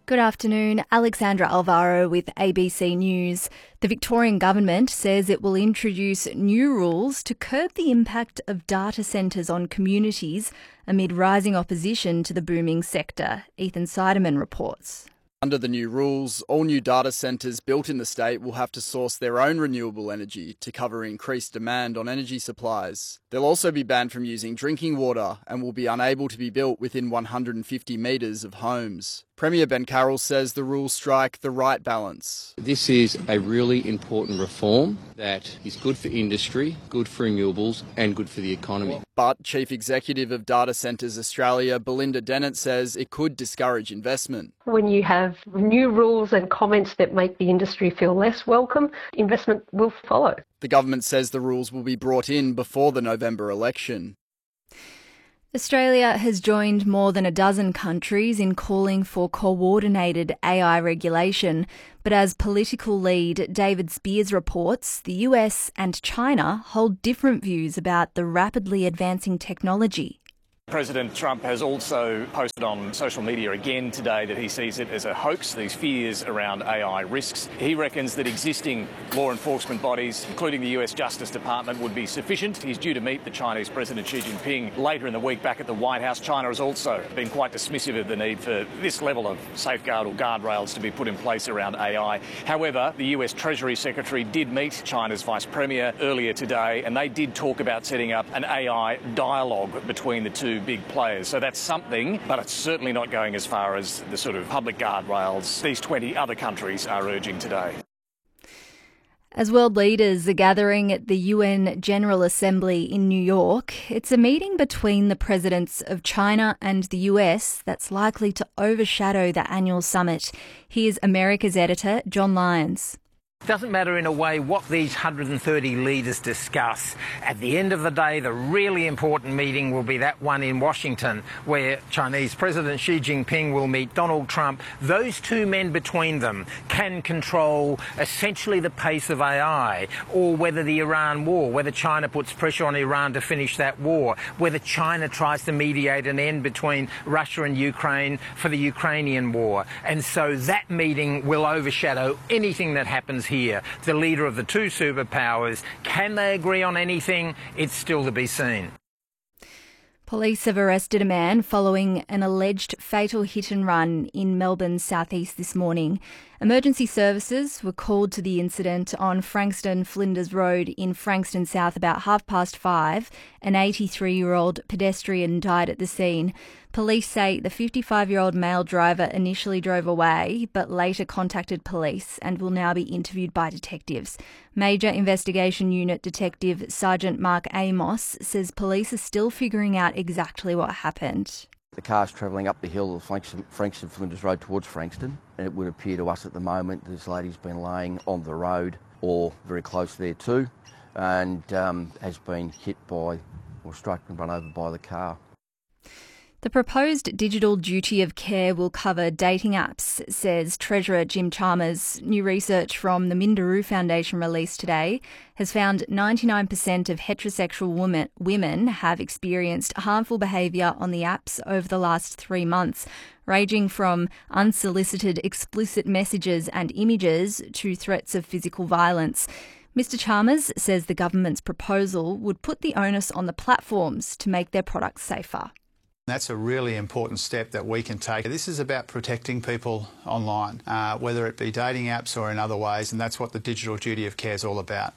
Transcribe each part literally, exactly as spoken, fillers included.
Good afternoon. Alexandra Alvaro with A B C News. The Victorian government says it will introduce new rules to curb the impact of data centres on communities amid rising opposition to the booming sector. Ethan Seidemann reports. Under the new rules, all new data centres built in the state will have to source their own renewable energy to cover increased demand on energy supplies. They'll also be banned from using drinking water and will be unable to be built within one hundred fifty metres of homes. Premier Ben Carroll says the rules strike the right balance. This is a really important reform that is good for industry, good for renewables and good for the economy. But Chief Executive of Data Centres Australia, Belinda Dennett, says it could discourage investment. When you have new rules and comments that make the industry feel less welcome, investment will follow. The government says the rules will be brought in before the November election. Australia has joined more than a dozen countries in calling for coordinated A I regulation. But as political lead David Spears reports, the U S and China hold different views about the rapidly advancing technology. President Trump has also posted on social media again today that he sees it as a hoax, these fears around A I risks. He reckons that existing law enforcement bodies, including the U S Justice Department, would be sufficient. He's due to meet the Chinese President Xi Jinping later in the week back at the White House. China has also been quite dismissive of the need for this level of safeguard or guardrails to be put in place around A I. However, the U S Treasury Secretary did meet China's Vice Premier earlier today, and they did talk about setting up an A I dialogue between the two big players. So that's something, but it's certainly not going as far as the sort of public guardrails these twenty other countries are urging today. As world leaders are gathering at the U N General Assembly in New York, it's a meeting between the presidents of China and the U S that's likely to overshadow the annual summit. Here's America's editor, John Lyons. It doesn't matter in a way what these one hundred thirty leaders discuss. At the end of the day, the really important meeting will be that one in Washington, where Chinese President Xi Jinping will meet Donald Trump. Those two men between them can control essentially the pace of A I, or whether the Iran war, whether China puts pressure on Iran to finish that war, whether China tries to mediate an end between Russia and Ukraine for the Ukrainian war. And so that meeting will overshadow anything that happens here. The leader of the two superpowers, can they agree on anything? It's still to be seen. Police have arrested a man following an alleged fatal hit and run in Melbourne's southeast this morning. Emergency services were called to the incident on Frankston Flinders Road in Frankston South about half past five. An eighty-three-year-old pedestrian died at the scene. Police say the fifty-five-year-old male driver initially drove away but later contacted police and will now be interviewed by detectives. Major Investigation Unit Detective Sergeant Mark Amos says police are still figuring out exactly what happened. The car's travelling up the hill of Frankston, Frankston Flinders Road towards Frankston, and it would appear to us at the moment this lady's been laying on the road or very close there too, and um, has been hit by or struck and run over by the car. The proposed digital duty of care will cover dating apps, says Treasurer Jim Chalmers. New research from the Minderoo Foundation released today has found ninety-nine percent of heterosexual women, women have experienced harmful behaviour on the apps over the last three months, ranging from unsolicited explicit messages and images to threats of physical violence. Mister Chalmers says the government's proposal would put the onus on the platforms to make their products safer. That's a really important step that we can take. This is about protecting people online, uh, whether it be dating apps or in other ways, and that's what the digital duty of care is all about.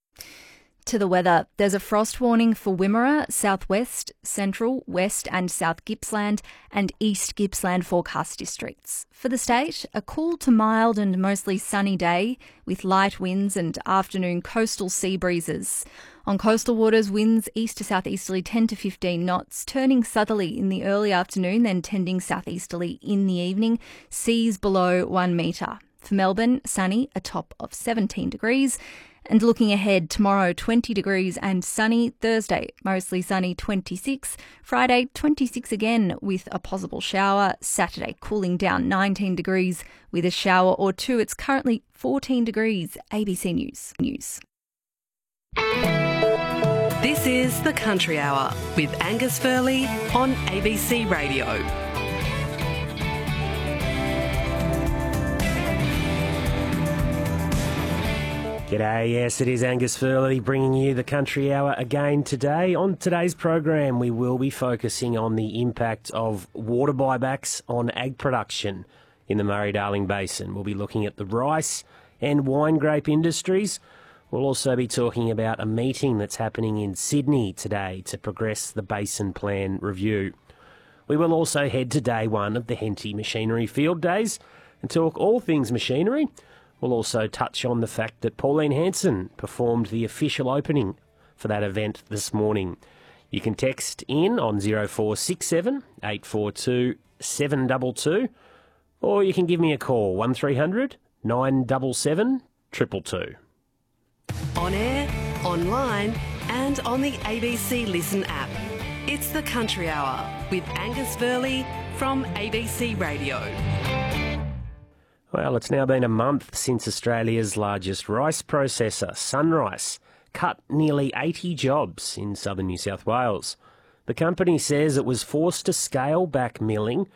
To the weather, there's a frost warning for Wimmera, southwest, central, west and south Gippsland and east Gippsland forecast districts. For the state, a cool to mild and mostly sunny day with light winds and afternoon coastal sea breezes. On coastal waters, winds east to southeasterly ten to fifteen knots, turning southerly in the early afternoon, then tending southeasterly in the evening, seas below one metre. For Melbourne, sunny, a top of seventeen degrees. And looking ahead, tomorrow twenty degrees and sunny. Thursday, mostly sunny, twenty-six. Friday, twenty-six again with a possible shower. Saturday, cooling down nineteen degrees with a shower or two. It's currently fourteen degrees. A B C News. News. This is The Country Hour with Angus Furley on A B C Radio. G'day, yes, it is Angus Furley bringing you the Country Hour again today. On today's program, we will be focusing on the impact of water buybacks on ag production in the Murray-Darling Basin. We'll be looking at the rice and wine grape industries. We'll also be talking about a meeting that's happening in Sydney today to progress the Basin Plan review. We will also head to day one of the Henty Machinery Field Days and talk all things machinery. We'll also touch on the fact that Pauline Hanson performed the official opening for that event this morning. You can text in on zero four six seven, eight four two, seven two two, or you can give me a call, one three hundred, nine seven seven, two two two. On air, online and on the A B C Listen app. It's the Country Hour with Angus Furley from A B C Radio. Well, it's now been a month since Australia's largest rice processor, SunRice, cut nearly eighty jobs in southern New South Wales. The company says it was forced to scale back milling